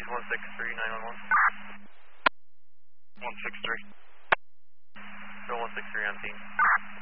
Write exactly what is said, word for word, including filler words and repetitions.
one six three, nine one one. one six three. Still one six three on scene.